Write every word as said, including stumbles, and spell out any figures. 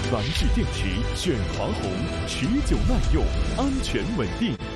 王氏电池选华虹，持久耐用，安全稳定。